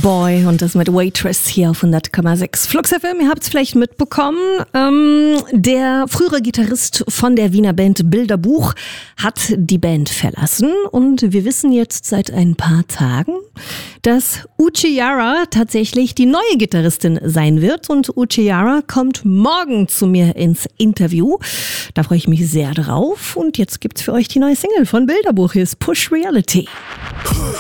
Boy und das mit Waitress hier auf 100,6 Flux FM. Ihr habt es vielleicht mitbekommen, der frühere Gitarrist von der Wiener Band Bilderbuch hat die Band verlassen und wir wissen jetzt seit ein paar Tagen, dass Uchiara tatsächlich die neue Gitarristin sein wird und Uchiara kommt morgen zu mir ins Interview. Da freue ich mich sehr drauf und jetzt gibt's für euch die neue Single von Bilderbuch, hier ist Push Reality.